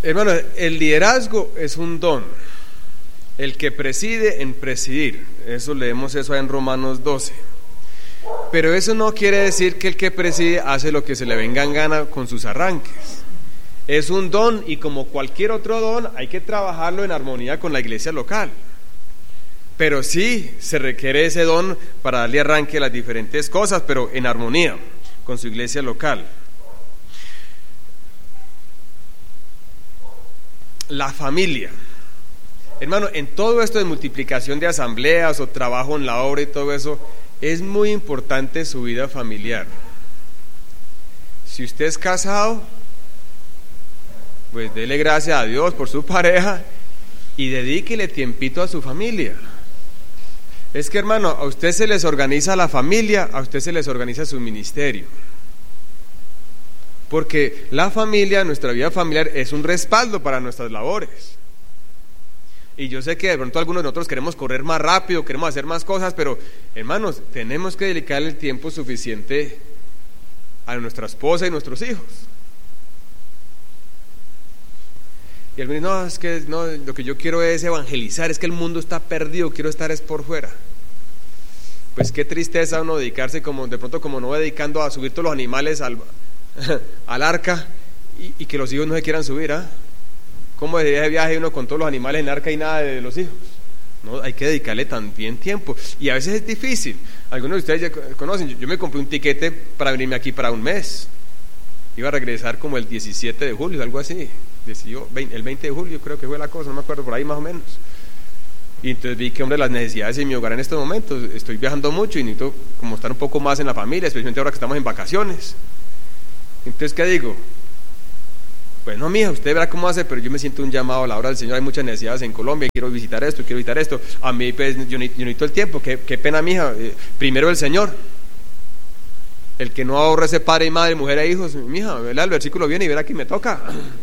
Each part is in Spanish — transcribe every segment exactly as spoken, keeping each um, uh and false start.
Hermano, el liderazgo es un don. El que preside en presidir. Eso leemos eso en Romanos doce. Pero eso no quiere decir que el que preside hace lo que se le venga en gana con sus arranques. Es un don y como cualquier otro don hay que trabajarlo en armonía con la iglesia local. Pero sí se requiere ese don para darle arranque a las diferentes cosas, pero en armonía con su iglesia local. La familia. Hermano, en todo esto de multiplicación de asambleas o trabajo en la obra y todo eso, es muy importante su vida familiar. Si usted es casado, pues dele gracias a Dios por su pareja y dedíquele tiempito a su familia. Es que, hermano, a usted se les organiza la familia, a usted se les organiza su ministerio. Porque la familia, nuestra vida familiar, es un respaldo para nuestras labores. Y yo sé que de pronto algunos de nosotros queremos correr más rápido, queremos hacer más cosas, pero hermanos, tenemos que dedicarle el tiempo suficiente a nuestra esposa y nuestros hijos. Y él me dice, no, es que no, lo que yo quiero es evangelizar, es que el mundo está perdido, quiero estar es por fuera. Pues qué tristeza uno dedicarse como de pronto como no dedicando a subir todos los animales al, al arca y, y que los hijos no se quieran subir, ¿ah? ¿eh? ¿Cómo de viaje uno con todos los animales en el arca y nada de los hijos? No, hay que dedicarle también tiempo. Y a veces es difícil. Algunos de ustedes ya conocen, yo, yo me compré un tiquete para venirme aquí para un mes. Iba a regresar como el diecisiete de julio, algo así. El veinte de julio creo que fue la cosa, no me acuerdo, por ahí más o menos. Y entonces vi que, hombre, las necesidades en mi hogar en estos momentos, estoy viajando mucho y necesito como estar un poco más en la familia, especialmente ahora que estamos en vacaciones. Entonces, ¿qué digo? Pues no, mija, usted verá cómo hace, pero yo me siento un llamado a la obra del Señor. Hay muchas necesidades en Colombia, quiero visitar esto, quiero visitar esto. A mí, pues, yo, yo necesito el tiempo. Qué, qué pena, mija. Eh, primero el Señor. El que no ahorra ese padre y madre, mujer e hijos, mija, ¿verdad? El versículo viene y verá que me toca.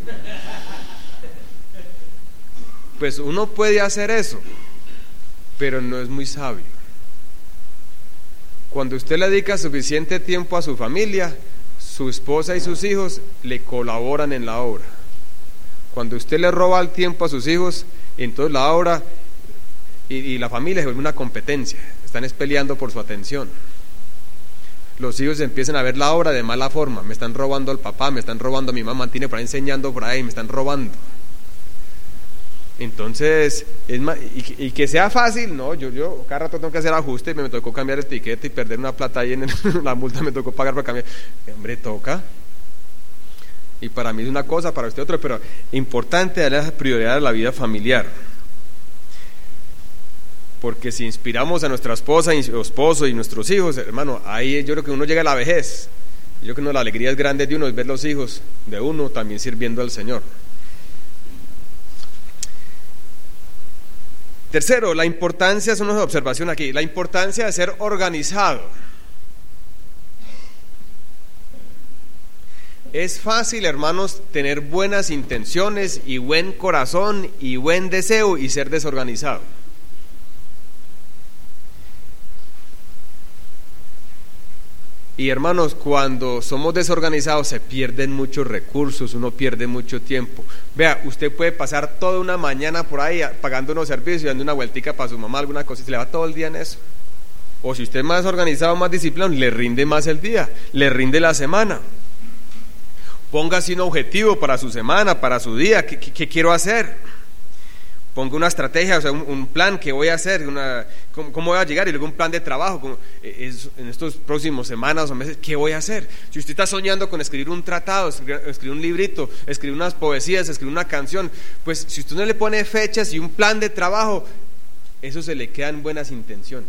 Pues uno puede hacer eso, pero no es muy sabio. Cuando usted le dedica suficiente tiempo a su familia, su esposa y sus hijos le colaboran en la obra. Cuando usted le roba el tiempo a sus hijos, entonces la obra y, y la familia se vuelve una competencia, están peleando por su atención. Los hijos empiezan a ver la obra de mala forma, me están robando al papá, me están robando a mi mamá, tiene por ahí enseñando por ahí, me están robando. Entonces, es más, y, y que sea fácil, no, yo, yo cada rato tengo que hacer ajustes, me, me tocó cambiar el tiquete y perder una plata ahí en el, la multa me tocó pagar para cambiar. Hombre, toca. Y para mí es una cosa, para usted otra, pero importante darle prioridad a la vida familiar. Porque si inspiramos a nuestra esposa y esposo y nuestros hijos, hermano, ahí yo creo que uno llega a la vejez. Yo creo que no, la alegría es grande de uno es ver los hijos de uno también sirviendo al Señor. Tercero, la importancia, es una observación aquí, la importancia de ser organizado. Es fácil, hermanos, tener buenas intenciones y buen corazón y buen deseo y ser desorganizado. Y hermanos, cuando somos desorganizados se pierden muchos recursos, uno pierde mucho tiempo. Vea, usted puede pasar toda una mañana por ahí pagando unos servicios y dando una vueltica para su mamá, alguna cosa, y se le va todo el día en eso. O si usted es más organizado, más disciplinado, le rinde más el día, le rinde la semana. Póngase un objetivo para su semana, para su día, ¿qué, qué, qué quiero hacer? Ponga una estrategia, o sea, un, un plan que voy a hacer, una, cómo, cómo voy a llegar, y luego un plan de trabajo, como, es, en estos próximos semanas o meses, ¿qué voy a hacer? Si usted está soñando con escribir un tratado, escribir, escribir un librito, escribir unas poesías, escribir una canción, pues si usted no le pone fechas y un plan de trabajo, eso se le quedan buenas intenciones.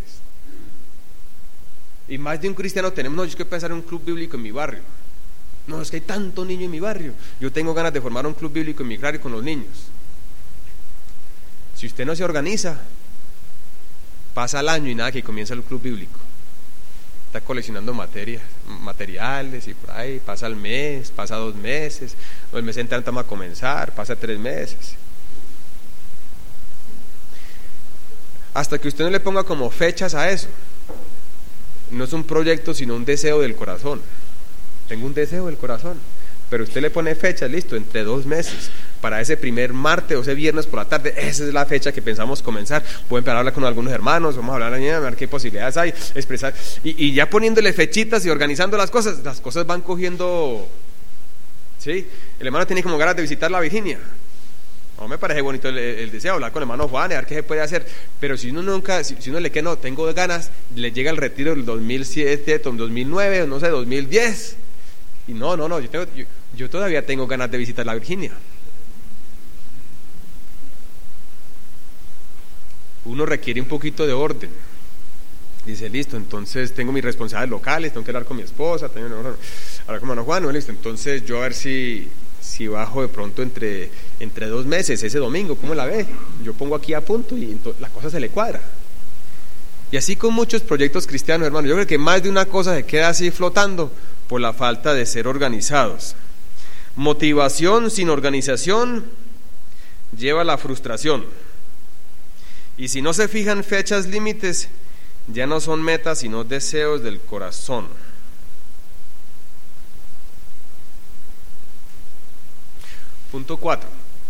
Y más de un cristiano tenemos, no, yo quiero pensar en un club bíblico en mi barrio. No, es que hay tanto niño en mi barrio, yo tengo ganas de formar un club bíblico en mi barrio con los niños. Si usted no se organiza, pasa el año y nada que comienza el club bíblico. Está coleccionando materias, materiales y por ahí, pasa el mes, pasa dos meses, o el mes entrante vamos a comenzar, pasa tres meses. Hasta que usted no le ponga como fechas a eso. No es un proyecto, sino un deseo del corazón. Tengo un deseo del corazón, pero usted le pone fechas, listo, entre dos meses. para ese primer martes o ese viernes por la tarde, esa es la fecha que pensamos comenzar. Puedo empezar a hablar con algunos hermanos, vamos a hablar a ver qué posibilidades hay, expresar, y, y ya poniéndole fechitas y organizando las cosas, las cosas van cogiendo, ¿sí? El hermano tiene como ganas de visitar la Virginia. No me parece bonito el, el deseo, hablar con el hermano Juan y a ver qué se puede hacer, pero si uno nunca, si, si uno le queda, no, tengo ganas, le llega el retiro del dos mil siete, dos mil nueve, no sé, dos mil diez, y no, no, no, yo, tengo, yo, yo todavía tengo ganas de visitar la Virginia. Uno requiere un poquito de orden. Dice, listo, entonces tengo mis responsabilidades locales, tengo que hablar con mi esposa, tengo que hablar con mi hermano Juan, no, listo, entonces yo a ver si... si bajo de pronto entre, entre dos meses, ese domingo, ¿cómo la ve? Yo pongo aquí a punto y ento- la cosa se le cuadra. Y así con muchos proyectos cristianos, hermano, yo creo que más de una cosa se queda así flotando por la falta de ser organizados. Motivación sin organización lleva a la frustración. Y si no se fijan fechas límites, ya no son metas, sino deseos del corazón. Punto cuatro.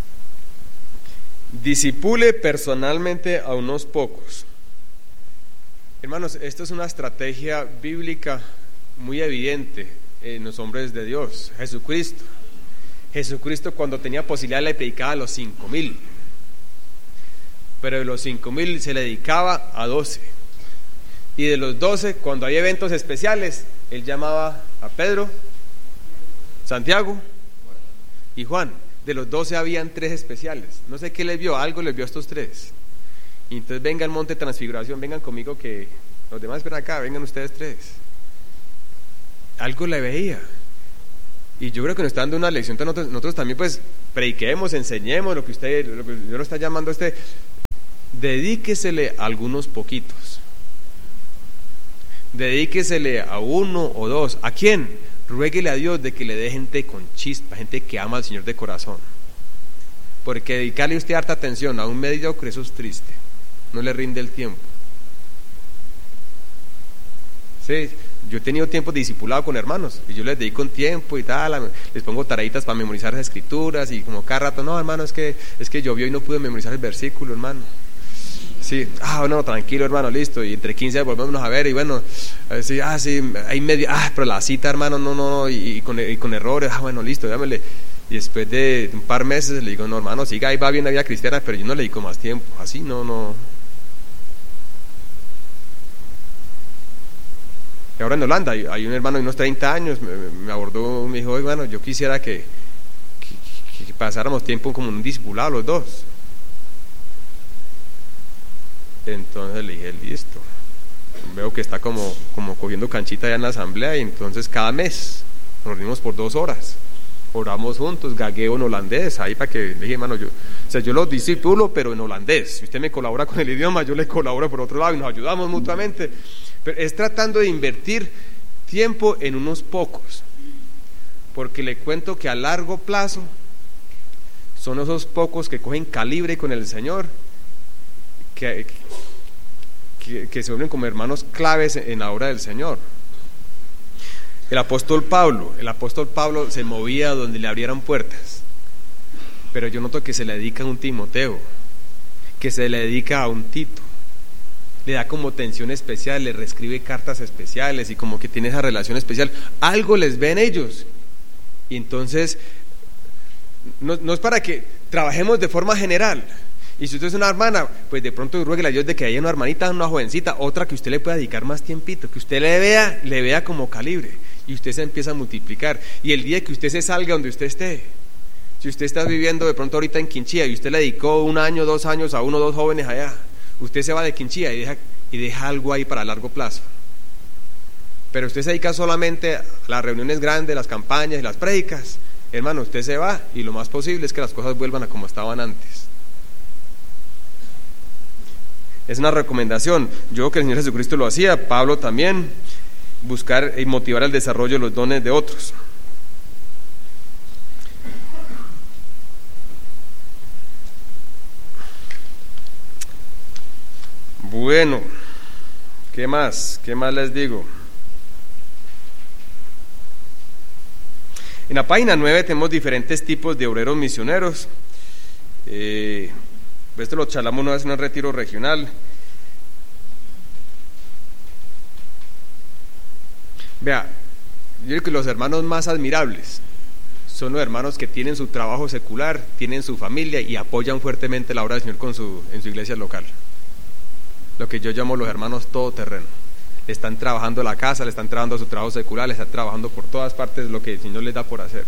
Disipule personalmente a unos pocos. Hermanos, esto es una estrategia bíblica muy evidente en los hombres de Dios. Jesucristo. Jesucristo cuando tenía posibilidad le predicaba a los cinco mil. Pero de los cinco mil se le dedicaba a doce. Y de los doce, cuando hay eventos especiales, él llamaba a Pedro, Santiago y Juan. De los doce habían tres especiales. No sé qué les vio, algo les vio a estos tres. Y entonces venga el monte de transfiguración, vengan conmigo que los demás esperan acá, vengan ustedes tres. Algo le veía. Y yo creo que nos está dando una lección. Nosotros, nosotros también pues prediquemos, enseñemos lo que usted, lo que Dios lo está llamando a usted. Dedíquesele a algunos poquitos. Dedíquesele a uno o dos. ¿A quién? Ruéguele a Dios de que le dé gente con chispa, gente que ama al Señor de corazón. Porque dedicarle usted harta atención a un mediocre, eso es triste. No le rinde el tiempo. Sí, yo he tenido tiempo de discipulado con hermanos y yo les dedico un tiempo y tal, les pongo tareitas para memorizar las escrituras y como cada rato, no hermano, es que, es que llovió y no pude memorizar el versículo, hermano. Sí, ah, bueno, tranquilo, hermano, listo. Y entre quince volvemos a ver, y bueno, sí, ah, sí, hay medio, ah, pero la cita, hermano, no, no, no, y, y, con, y con errores, ah, bueno, listo, dámele. Y después de un par meses le digo, no, hermano, siga, ahí va bien la vida cristiana, pero yo no le dedico más tiempo, así, no, no. Y ahora en Holanda hay, hay un hermano de unos treinta años, me, me abordó, me dijo, bueno, yo quisiera que, que, que pasáramos tiempo como un discipulado los dos. Entonces le dije, listo, veo que está como, como cogiendo canchita allá en la asamblea, y entonces cada mes nos reunimos por dos horas, oramos juntos, gagueo en holandés, ahí para que, le dije, hermano, yo, o sea, yo lo discipulo, pero en holandés, si usted me colabora con el idioma, yo le colaboro por otro lado y nos ayudamos mutuamente, pero es tratando de invertir tiempo en unos pocos, porque le cuento que a largo plazo son esos pocos que cogen calibre con el Señor, Que, que, que se vuelven como hermanos claves en la obra del Señor. El apóstol Pablo, el apóstol Pablo se movía donde le abrieran puertas, pero yo noto que se le dedica a un Timoteo, que se le dedica a un Tito, le da como atención especial, le reescribe cartas especiales y como que tiene esa relación especial. Algo les ven ellos, y entonces no, no es para que trabajemos de forma general. Y si usted es una hermana, pues de pronto ruegue a Dios de que haya una hermanita, una jovencita, otra que usted le pueda dedicar más tiempito, que usted le vea, le vea como calibre, y usted se empieza a multiplicar. Y el día que usted se salga donde usted esté, si usted está viviendo de pronto ahorita en Quinchía y usted le dedicó un año, dos años a uno o dos jóvenes allá, usted se va de Quinchía y deja, y deja algo ahí para largo plazo. Pero usted se dedica solamente a las reuniones grandes, las campañas y las prédicas, hermano, usted se va y lo más posible es que las cosas vuelvan a como estaban antes. Es una recomendación. Yo creo que el Señor Jesucristo lo hacía, Pablo también, buscar y motivar el desarrollo de los dones de otros. Bueno, ¿qué más? ¿Qué más les digo? En la página nueve tenemos diferentes tipos de obreros misioneros. Eh, esto lo charlamos una vez en un retiro regional. Vea, yo creo que los hermanos más admirables son los hermanos que tienen su trabajo secular, tienen su familia y apoyan fuertemente la obra del Señor con su, en su iglesia local. Lo que yo llamo los hermanos todoterreno. Le están trabajando la casa, le están trabajando su trabajo secular, le están trabajando por todas partes lo que el Señor les da por hacer.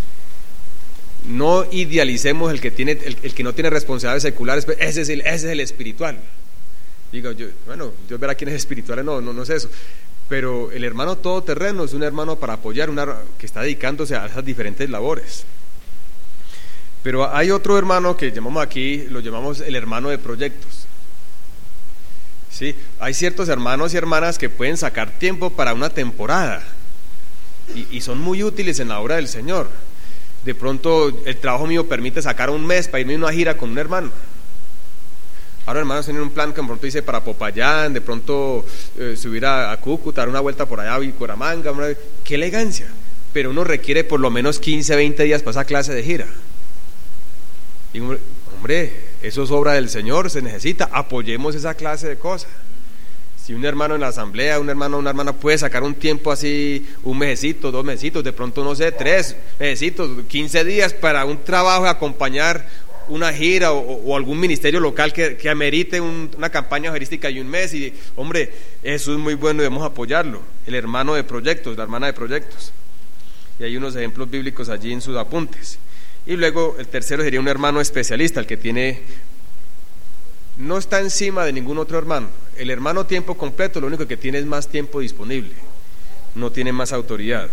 No idealicemos el que tiene, el, el que no tiene responsabilidades seculares, ese es el, ese es el espiritual. Digo yo, bueno, Dios verá quién es espiritual, no, no, no es eso. Pero el hermano todoterreno es un hermano para apoyar, una, que está dedicándose a esas diferentes labores. Pero hay otro hermano que llamamos aquí, lo llamamos el hermano de proyectos. Sí, hay ciertos hermanos y hermanas que pueden sacar tiempo para una temporada y, y son muy útiles en la obra del Señor. De pronto el trabajo mío permite sacar un mes para irme a una gira con un hermano. Ahora hermanos tienen un plan que de pronto dice para Popayán, de pronto eh, subir a, a Cúcuta, dar una vuelta por allá a Bucaramanga, qué elegancia, pero uno requiere por lo menos quince, veinte días para esa clase de gira. Y hombre, eso es obra del Señor, se necesita, apoyemos esa clase de cosas. Si un hermano en la asamblea, un hermano o una hermana puede sacar un tiempo así, un mesecito, dos mesecitos, de pronto no sé, tres mesecitos, quince días para un trabajo de acompañar una gira o, o algún ministerio local que, que amerite un, una campaña evangelística y un mes, y hombre, eso es muy bueno y debemos apoyarlo. El hermano de proyectos, la hermana de proyectos. Y hay unos ejemplos bíblicos allí en sus apuntes. Y luego el tercero sería un hermano especialista, el que tiene, no está encima de ningún otro hermano. El hermano tiempo completo lo único que tiene es más tiempo disponible, no tiene más autoridad.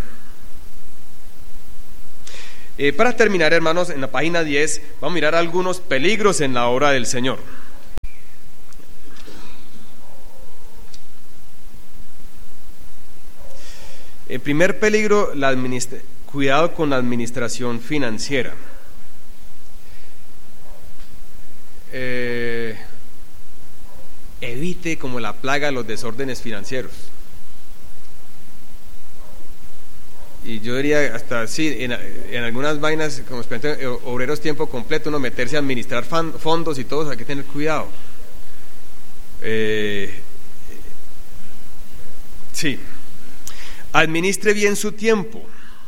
Eh, para terminar, hermanos, en la página diez vamos a mirar algunos peligros en la obra del Señor. El primer peligro, la administra- cuidado con la administración financiera. Eh, evite como la plaga los desórdenes financieros. Y yo diría hasta sí, en, en algunas vainas, como obreros tiempo completo, uno meterse a administrar fan, fondos y todo, hay que tener cuidado. Eh, sí, administre bien su tiempo.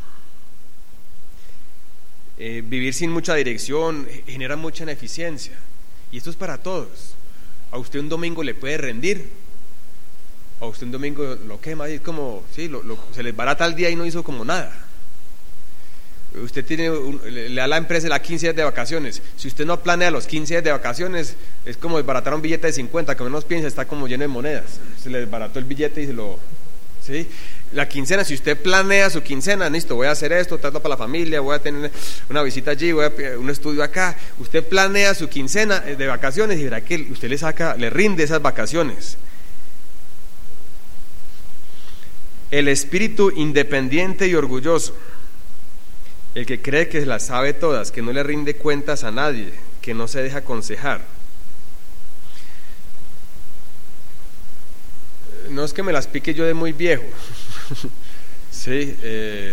Eh, vivir sin mucha dirección genera mucha ineficiencia, y esto es para todos. A usted un domingo le puede rendir, a usted un domingo lo quema, y es como, sí, lo, lo, se les barata el día y no hizo como nada. Usted tiene un, le, le da a la empresa la quince días de vacaciones. Si usted no planea los quince días de vacaciones, es como desbaratar un billete de cincuenta, que menos piensa, está como lleno de monedas. Se le desbarató el billete y se lo... ¿sí? La quincena, si usted planea su quincena, listo, voy a hacer esto, trato para la familia, voy a tener una visita allí, voy a un estudio acá. Usted planea su quincena de vacaciones y verá que usted le saca, le rinde esas vacaciones. El espíritu independiente y orgulloso, el que cree que las sabe todas, que no le rinde cuentas a nadie, que no se deja aconsejar. No es que me las pique yo de muy viejo, sí, eh,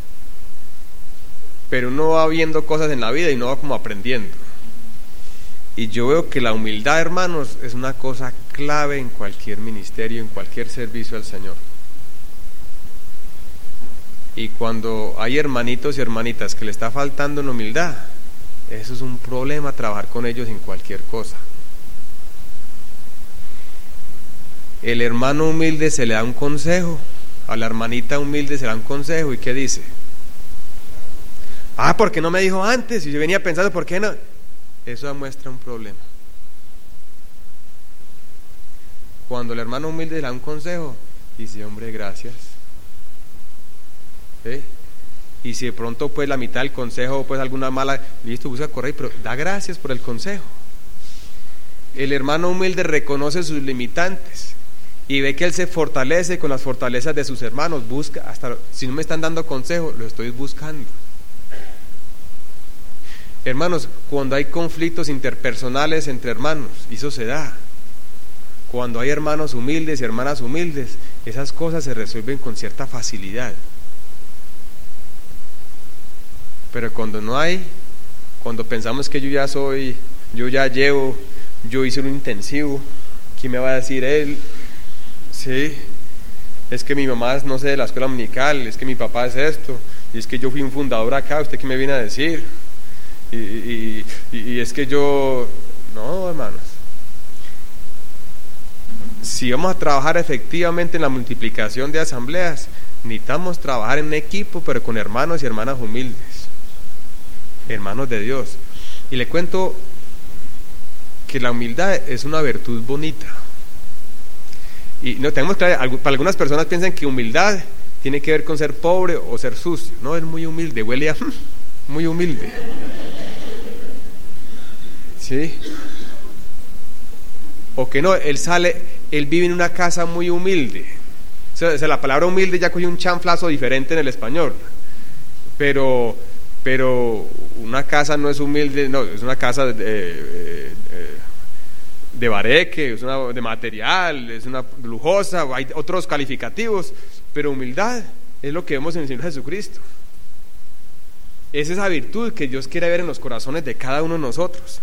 pero uno va viendo cosas en la vida y uno va como aprendiendo. Y yo veo que la humildad, hermanos, es una cosa clave en cualquier ministerio, en cualquier servicio al Señor. Y cuando hay hermanitos y hermanitas que le está faltando en humildad, eso es un problema, trabajar con ellos en cualquier cosa. El hermano humilde se le da un consejo, a la hermanita humilde se le da un consejo, ¿y qué dice? Ah, ¿por qué no me dijo antes? Y yo venía pensando, ¿por qué no? Eso demuestra un problema. Cuando el hermano humilde le da un consejo, dice, hombre, gracias. ¿Sí? Y si de pronto pues la mitad del consejo pues alguna mala, listo, busca correr, pero da gracias por el consejo. El hermano humilde reconoce sus limitantes y ve que él se fortalece con las fortalezas de sus hermanos. Busca, hasta si no me están dando consejo, lo estoy buscando. Hermanos, cuando hay conflictos interpersonales entre hermanos, eso se da. Cuando hay hermanos humildes y hermanas humildes, esas cosas se resuelven con cierta facilidad. Pero cuando no hay, cuando pensamos que yo ya soy, yo ya llevo, yo hice un intensivo, ¿quién me va a decir él? Sí, es que mi mamá es, no sé, de la escuela dominical, es que mi papá es esto, y es que yo fui un fundador acá, ¿usted qué me viene a decir? Y, y, y, y es que yo, no, hermanos. Si vamos a trabajar efectivamente en la multiplicación de asambleas, necesitamos trabajar en equipo, pero con hermanos y hermanas humildes, hermanos de Dios. Y le cuento que la humildad es una virtud bonita. Y no tenemos que, para algunas personas piensan que humildad tiene que ver con ser pobre o ser sucio. No, es muy humilde, huele a muy humilde. ¿Sí? O que no, él sale, él vive en una casa muy humilde. O sea, o sea, la palabra humilde ya cogió un chanflazo diferente en el español. Pero, pero una casa no es humilde, no, es una casa de, de, de bareque, es una de material, es una lujosa, hay otros calificativos, pero humildad es lo que vemos en el Señor Jesucristo. Es esa virtud que Dios quiere ver en los corazones de cada uno de nosotros.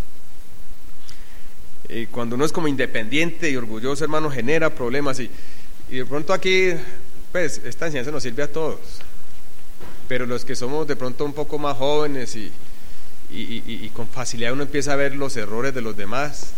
Y cuando uno es como independiente y orgulloso, hermano, genera problemas. Y, y de pronto aquí, pues, esta enseñanza nos sirve a todos. Pero los que somos de pronto un poco más jóvenes y, y, y, y con facilidad uno empieza a ver los errores de los demás.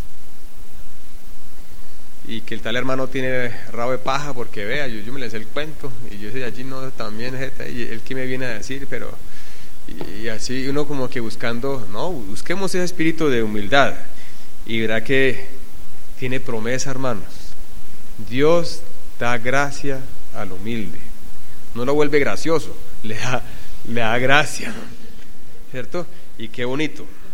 Y que el tal hermano tiene rabo de paja porque vea, yo, yo me le sé el cuento. Y yo soy allí, no, también, y él que me viene a decir, pero... Y, y así uno como que buscando, no, busquemos ese espíritu de humildad. Y verá que tiene promesa, hermanos. Dios da gracia al humilde, no lo vuelve gracioso, le da, le da gracia, ¿cierto? Y qué bonito.